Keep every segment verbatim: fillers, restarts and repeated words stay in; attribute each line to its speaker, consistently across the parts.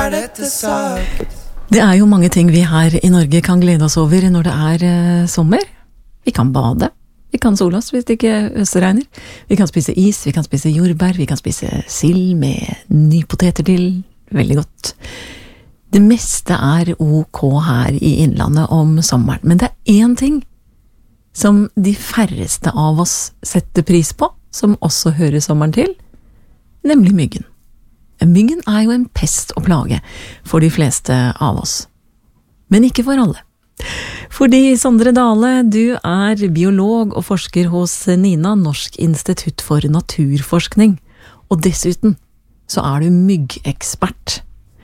Speaker 1: er dette sagt.
Speaker 2: Det er jo mange ting vi her i Norge kan glede oss over når det er eh, sommer. Vi kan bade, vi kan sole oss hvis det ikke øsregner. Vi kan spise is, vi kan spise jordbær, vi kan spise sild med nypoteter til. Veldig godt. Det meste er ok her i innlandet om sommeren, men det er en ting som de færreste av oss setter pris på, som også hører sommeren til, nemlig myggen. Myggen er jo en pest og plage for de fleste av oss. Men ikke for alle. Fordi Sondre Dale, du er biolog og forsker hos NINA, Norsk institutt for naturforskning. Og dessuten så er du myggekspert.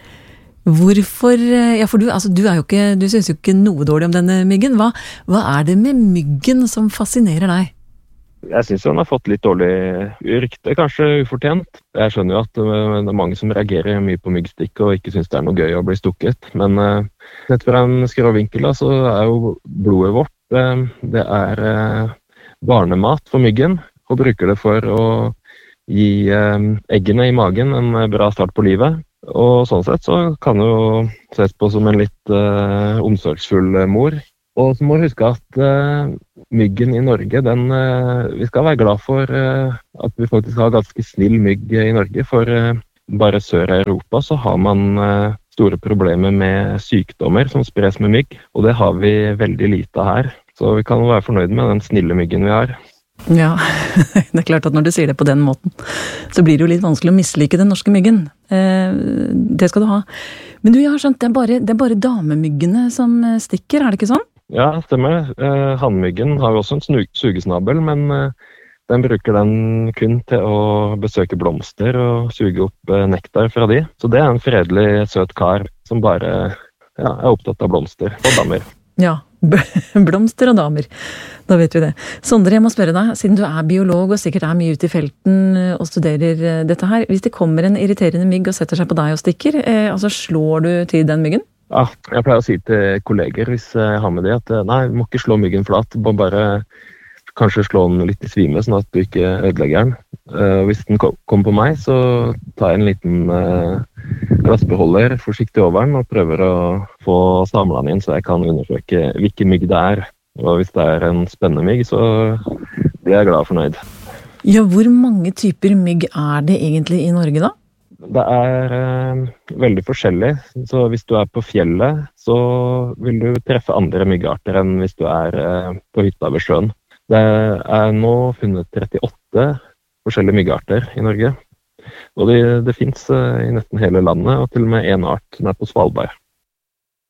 Speaker 2: Hvorfor, ja for du, altså du er jo ikke, du synes jo ikke noe dårlig om denne myggen. Hva, hva er det med myggen som fascinerer deg?
Speaker 3: Jeg synes jo han har fått litt dårlig rykte, kanskje ufortjent. Jeg skjønner jo at det er mange som reagerer mye på myggstikk og ikke synes det er noe gøy å bli stukket. Men sett fra en skråvinkel da, så er jo blodet vårt, det er barnemat for myggen, og bruker det for å gi eggene i magen en bra start på livet. Og sånn sett så kan det jo ses på som en litt uh, omsorgsfull mor. Og så må vi huske at uh, myggen i Norge, den, uh, vi skal være glad for uh, at vi faktisk har ganske snill mygg i Norge. For uh, bare sør i Europa så har man uh, store problemer med sykdommer som spres med mygg. Og det har vi veldig lite her. Så vi kan være fornøyd med den snille myggen vi har.
Speaker 2: Ja, det er klart at når du sier det på den måten, så blir det jo litt vanskelig å mislike den norske myggen. Eh, det skal du ha. Men du, jeg har skjønt, det er bare, det er bare damemyggene som stikker, er det ikke sånn?
Speaker 3: Ja, stemmer. Eh, Hannmyggen har jo også en snu- sugesnabel, men eh, den bruker den kun til å besøke blomster og suge opp eh, nektar fra de. Så det er en fredelig, søt kar som bare ja, er opptatt av blomster og damer.
Speaker 2: Ja, blomster og damer. Da vet vi det. Sondre, jeg må spørre deg, siden du er biolog og sikkert er mye ute i felten og studerer dette her, hvis det kommer en irriterende mygg og setter seg på deg og stikker, eh, altså slår du til den myggen?
Speaker 3: Ja, jeg pleier å si til kolleger hvis jeg har med det at nei, du må ikke slå myggen flat, bare kanskje slå den litt i svime, sånn at du ikke ødelegger den. Uh, hvis den kommer på meg, så tar jeg en liten uh, glassbeholder forsiktig over den og prøver å få samlet den inn så jeg kan undersøke hvilken mygg det er. Og hvis det er en spennende mygg, så blir jeg glad og fornøyd.
Speaker 2: Ja, hvor mange typer mygg er det egentlig i Norge da?
Speaker 3: Det er uh, veldig forskjellig. Så hvis du er på fjellet, så vil du treffe andre myggarter enn hvis du er uh, på hytta ved sjøen. Det er nå funnet trettiåtte forskjellige myggarter i Norge. Og det, det finnes uh, i nesten hele landet, og til og med en art som er på Svalbard.